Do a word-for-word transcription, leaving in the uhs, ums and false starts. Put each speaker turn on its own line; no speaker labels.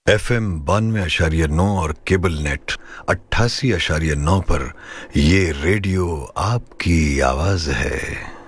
F M बानवे अशारिय नौ और cable net अट्ठासी अशारिय नौ पर ये रेडियो आपकी आवाज है।